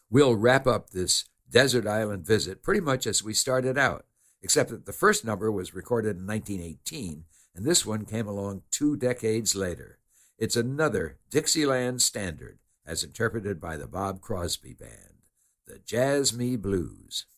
We'll wrap up this desert island visit pretty much as we started out, except that the first number was recorded in 1918, and this one came along 2 decades later. It's another Dixieland standard, as interpreted by the Bob Crosby Band, the Jazz Me Blues.